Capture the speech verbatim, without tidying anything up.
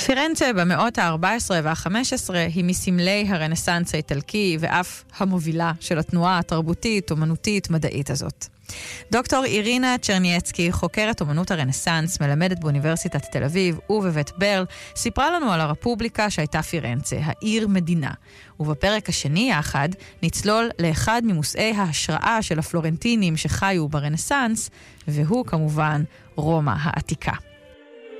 פירנצה במאות ה-ארבע עשרה וה-חמש עשרה היא מסמלי הרנסנס האיטלקי ואף המובילה של התנועה התרבותית, אומנותית, מדעית הזאת. דוקטור אירינה צ'רנייצקי, חוקרת אומנות הרנסנס, מלמדת באוניברסיטת תל אביב ובבית ברל, סיפרה לנו על הרפובליקה שהייתה פירנצה, העיר מדינה. ובפרק השני יחד נצלול לאחד ממושאי ההשראה של הפלורנטינים שחיו ברנסנס, והוא כמובן רומא העתיקה.